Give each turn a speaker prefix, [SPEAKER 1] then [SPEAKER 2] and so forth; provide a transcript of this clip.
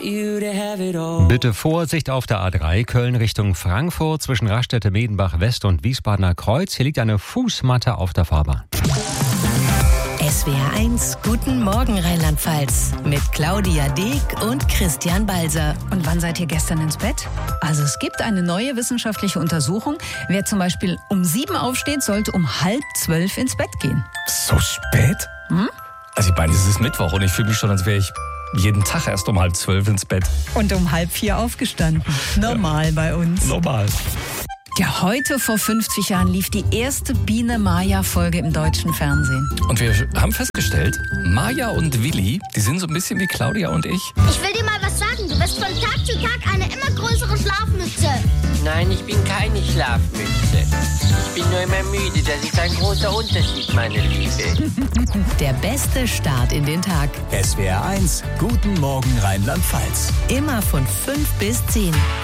[SPEAKER 1] Bitte Vorsicht auf der A3 Köln Richtung Frankfurt zwischen Raststätte Medenbach West und Wiesbadener Kreuz. Hier liegt eine Fußmatte auf der Fahrbahn.
[SPEAKER 2] SWR 1, guten Morgen Rheinland-Pfalz mit Claudia Deek und Christian Balser.
[SPEAKER 3] Und wann seid ihr gestern ins Bett? Also es gibt eine neue wissenschaftliche Untersuchung. Wer zum Beispiel um 7 aufsteht, sollte um 11:30 ins Bett gehen.
[SPEAKER 4] So spät? Also ich meine, es ist Mittwoch und ich fühle mich schon, als wäre ich jeden Tag erst um 11:30 ins Bett.
[SPEAKER 3] Und um 3:30 aufgestanden. Normal bei uns.
[SPEAKER 4] Normal.
[SPEAKER 3] Ja, heute vor 50 Jahren lief die erste Biene-Maya-Folge im deutschen Fernsehen.
[SPEAKER 4] Und wir haben festgestellt, Maja und Willi, die sind so ein bisschen wie Claudia und ich.
[SPEAKER 5] Ich will dir mal was sagen. Du bist von Tag zu Tag eine immer größere Schlafmütze.
[SPEAKER 6] Nein, ich bin keine Schlafmütze. Ich bin nur immer müde. Das ist ein großer Unterschied, meine Liebe.
[SPEAKER 2] Der beste Start in den Tag.
[SPEAKER 7] SWR 1, guten Morgen Rheinland-Pfalz.
[SPEAKER 2] Immer von 5 bis 10.